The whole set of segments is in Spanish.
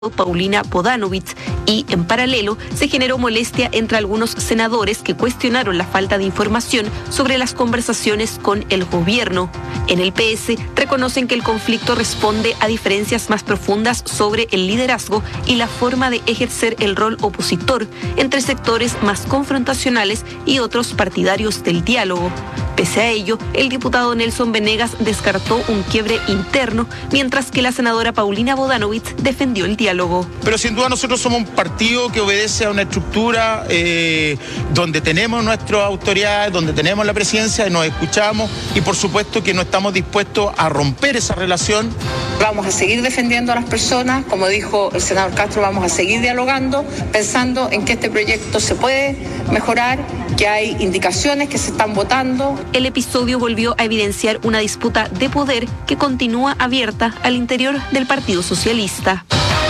Paulina Bodanovich, y en paralelo se generó molestia entre algunos senadores que cuestionaron la falta de información sobre las conversaciones con el gobierno. En el PS reconocen que el conflicto responde a diferencias más profundas sobre el liderazgo y la forma de ejercer el rol opositor entre sectores más confrontacionales y otros partidarios del diálogo. Pese a ello, el diputado Nelson Venegas descartó un quiebre interno, mientras que la senadora Paulina Bodanovich defendió el diálogo. Pero sin duda nosotros somos un partido que obedece a una estructura donde tenemos nuestras autoridades, donde tenemos la presidencia y nos escuchamos, y por supuesto que no estamos dispuestos a romper esa relación. Vamos a seguir defendiendo a las personas, como dijo el senador Castro, vamos a seguir dialogando, pensando en que este proyecto se puede mejorar, que hay indicaciones que se están votando. El episodio volvió a evidenciar una disputa de poder que continúa abierta al interior del Partido Socialista.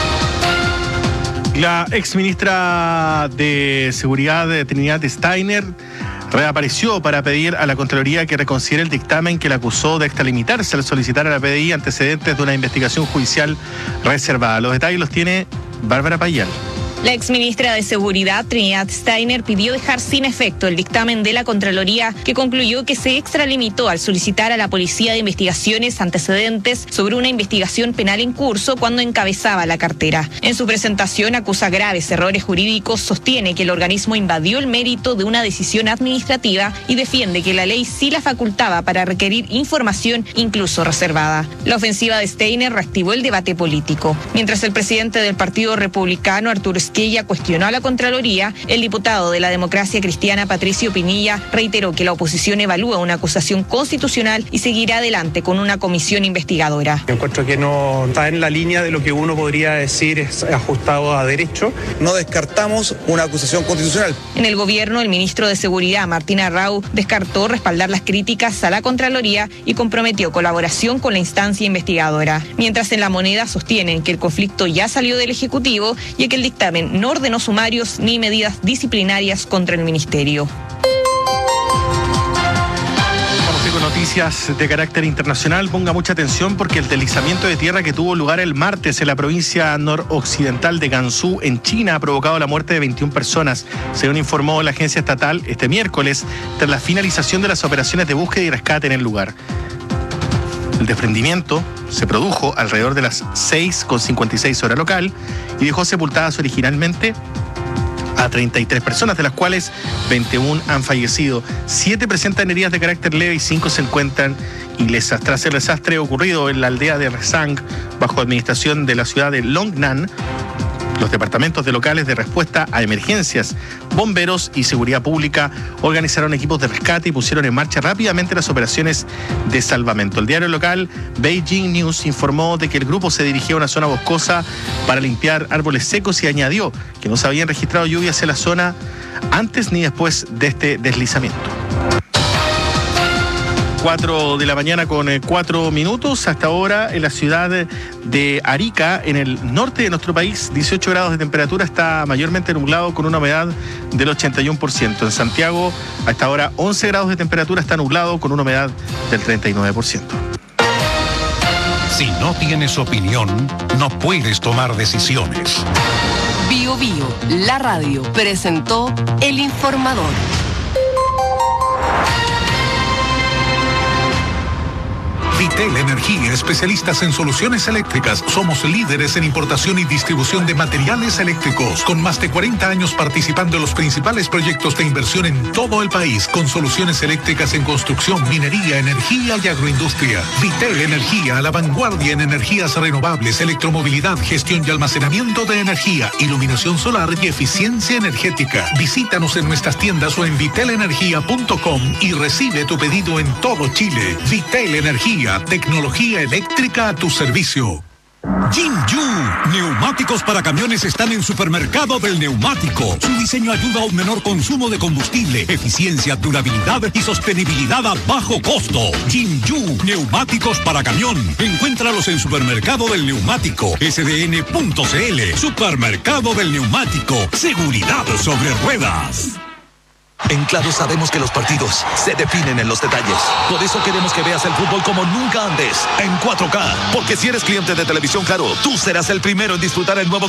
La exministra de Seguridad, Trinidad Steiner, reapareció para pedir a la Contraloría que reconsidere el dictamen que la acusó de extralimitarse al solicitar a la PDI antecedentes de una investigación judicial reservada. Los detalles los tiene Bárbara Payal. La exministra de Seguridad, Trinidad Steiner, pidió dejar sin efecto el dictamen de la Contraloría que concluyó que se extralimitó al solicitar a la Policía de Investigaciones antecedentes sobre una investigación penal en curso cuando encabezaba la cartera. En su presentación acusa graves errores jurídicos, sostiene que el organismo invadió el mérito de una decisión administrativa y defiende que la ley sí la facultaba para requerir información incluso reservada. La ofensiva de Steiner reactivó el debate político. Mientras el presidente del Partido Republicano, Arturo Esquella, cuestionó a la Contraloría, el diputado de la Democracia Cristiana, Patricio Pinilla, reiteró que la oposición evalúa una acusación constitucional y seguirá adelante con una comisión investigadora. Yo encuentro que no está en la línea de lo que uno podría decir es ajustado a derecho. No descartamos una acusación constitucional. En el gobierno, el ministro de Seguridad, Martín Arrau, descartó respaldar las críticas a la Contraloría y comprometió colaboración con la instancia investigadora. Mientras en La Moneda sostienen que el conflicto ya salió del Ejecutivo y que el dictamen no ordenó sumarios ni medidas disciplinarias contra el ministerio. Vamos con noticias de carácter internacional. Ponga mucha atención porque el deslizamiento de tierra que tuvo lugar el martes en la provincia noroccidental de Gansu, en China, ha provocado la muerte de 21 personas, según informó la agencia estatal este miércoles, tras la finalización de las operaciones de búsqueda y rescate en el lugar. El desprendimiento se produjo alrededor de las 6:56 hora local y dejó sepultadas originalmente a 33 personas, de las cuales 21 han fallecido. 7 presentan heridas de carácter leve y 5 se encuentran ilesas. Tras el desastre ocurrido en la aldea de Resang, bajo administración de la ciudad de Longnan, los departamentos de locales de respuesta a emergencias, bomberos y seguridad pública organizaron equipos de rescate y pusieron en marcha rápidamente las operaciones de salvamento. El diario local Beijing News informó de que el grupo se dirigía a una zona boscosa para limpiar árboles secos y añadió que no se habían registrado lluvias en la zona antes ni después de este deslizamiento. 4 de la mañana con 4 minutos. Hasta ahora en la ciudad de Arica, en el norte de nuestro país, 18 grados de temperatura, está mayormente nublado con una humedad del 81%. En Santiago, hasta ahora 11 grados de temperatura, está nublado con una humedad del 39%. Si no tienes opinión, no puedes tomar decisiones. Bio Bio, la radio, presentó El Informador. Vitel Energía, especialistas en soluciones eléctricas. Somos líderes en importación y distribución de materiales eléctricos, con más de 40 años participando en los principales proyectos de inversión en todo el país, con soluciones eléctricas en construcción, minería, energía y agroindustria. Vitel Energía, a la vanguardia en energías renovables, electromovilidad, gestión y almacenamiento de energía, iluminación solar y eficiencia energética. Visítanos en nuestras tiendas o en vitelenergia.com y recibe tu pedido en todo Chile. Vitel Energía, tecnología eléctrica a tu servicio. Jinju, neumáticos para camiones están en Supermercado del Neumático. Su diseño ayuda a un menor consumo de combustible, eficiencia, durabilidad y sostenibilidad a bajo costo. Jinju, neumáticos para camión. Encuéntralos en Supermercado del Neumático, sdn.cl. Supermercado del Neumático, seguridad sobre ruedas. En Claro sabemos que los partidos se definen en los detalles. Por eso queremos que veas el fútbol como nunca antes, en 4K. Porque si eres cliente de Televisión Claro, tú serás el primero en disfrutar el nuevo